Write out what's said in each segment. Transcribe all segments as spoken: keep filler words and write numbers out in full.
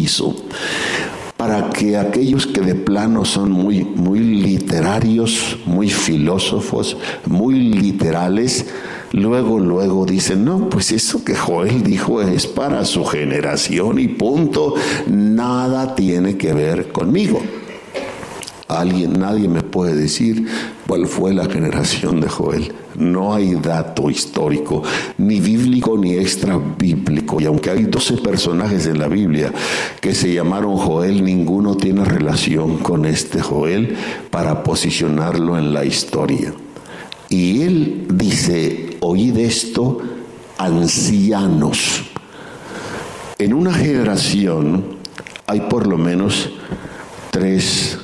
hizo para que aquellos que de plano son muy, muy literarios, muy filósofos, muy literales, luego, luego dicen, no, pues eso que Joel dijo es para su generación y punto, nada tiene que ver conmigo. Alguien, nadie me puede decir cuál fue la generación de Joel. No hay dato histórico, ni bíblico ni extra bíblico. Y aunque hay doce personajes en la Biblia que se llamaron Joel, ninguno tiene relación con este Joel para posicionarlo en la historia. Y él dice, oíd esto, ancianos. En una generación hay por lo menos tres: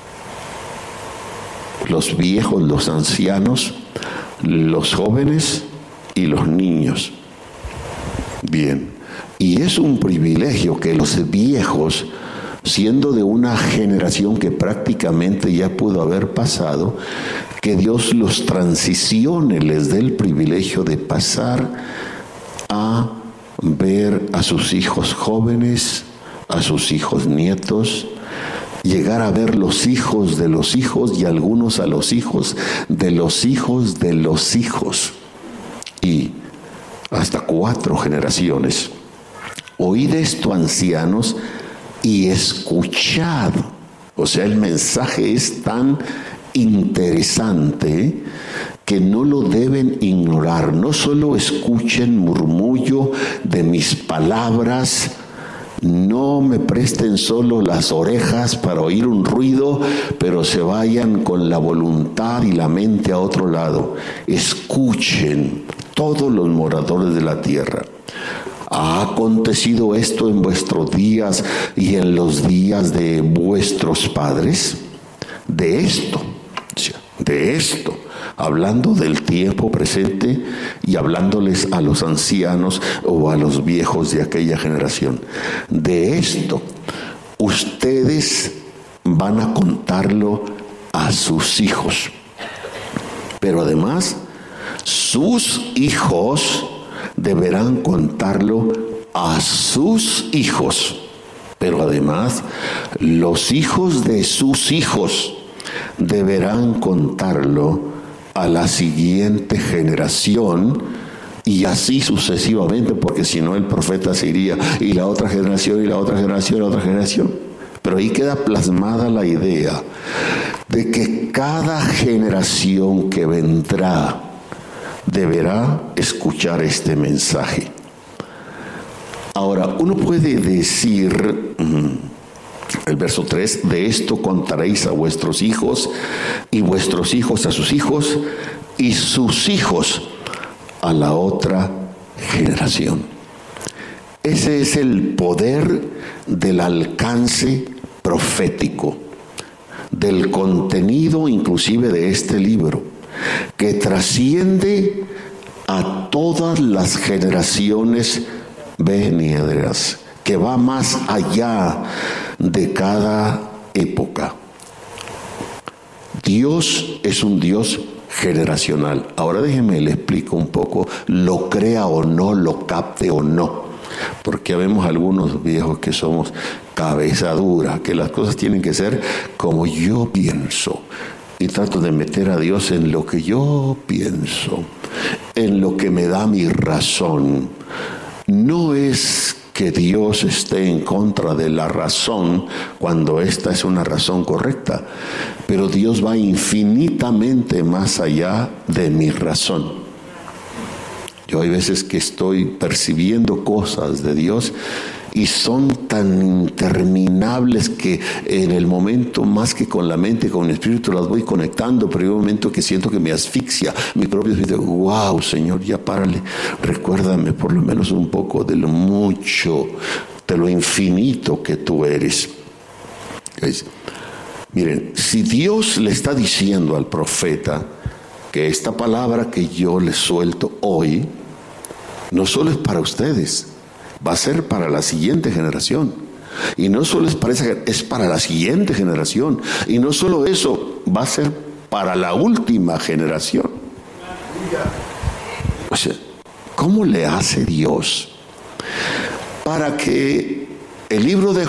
los viejos, los ancianos, los jóvenes y los niños. Bien, y es un privilegio que los viejos, siendo de una generación que prácticamente ya pudo haber pasado, que Dios los transicione, les dé el privilegio de pasar a ver a sus hijos jóvenes, a sus hijos nietos, llegar a ver los hijos de los hijos y algunos a los hijos de los hijos de los hijos, y hasta cuatro generaciones. Oíd esto, ancianos, y escuchad. O sea, el mensaje es tan interesante que no lo deben ignorar. No solo escuchen murmullo de mis palabras, no me presten solo las orejas para oír un ruido, pero se vayan con la voluntad y la mente a otro lado. Escuchen, todos los moradores de la tierra. ¿Ha acontecido esto en vuestros días y en los días de vuestros padres? De esto, de esto, hablando del tiempo presente y hablándoles a los ancianos o a los viejos de aquella generación. De esto, ustedes van a contarlo a sus hijos. Pero además, sus hijos deberán contarlo a sus hijos. Pero además, los hijos de sus hijos deberán contarlo a la siguiente generación, y así sucesivamente, porque si no el profeta se iría, y la otra generación, y la otra generación, y la otra generación. Pero ahí queda plasmada la idea de que cada generación que vendrá deberá escuchar este mensaje. Ahora, uno puede decir, el verso tres, de esto contaréis a vuestros hijos, y vuestros hijos a sus hijos, y sus hijos a la otra generación. Ese es el poder del alcance profético, del contenido inclusive de este libro, que trasciende a todas las generaciones venideras, que va más allá de cada época. Dios es un Dios generacional. Ahora déjeme le explico un poco, lo crea o no, lo capte o no, porque vemos algunos viejos que somos cabeza dura, que las cosas tienen que ser como yo pienso, y trato de meter a Dios en lo que yo pienso, en lo que me da mi razón. No es que Dios esté en contra de la razón cuando esta es una razón correcta, pero Dios va infinitamente más allá de mi razón. Yo hay veces que estoy percibiendo cosas de Dios y son tan interminables que en el momento, más que con la mente, con el espíritu, las voy conectando, pero hay un momento que siento que me asfixia mi propio espíritu. Wow, Señor, ya párale, recuérdame por lo menos un poco de lo mucho, de lo infinito que tú eres. ¿Veis? Miren, si Dios le está diciendo al profeta que esta palabra que yo le suelto hoy no solo es para ustedes, va a ser para la siguiente generación. Y no solo es para esa, es para la siguiente generación. Y no solo eso, va a ser para la última generación. O sea, ¿cómo le hace Dios para que el libro de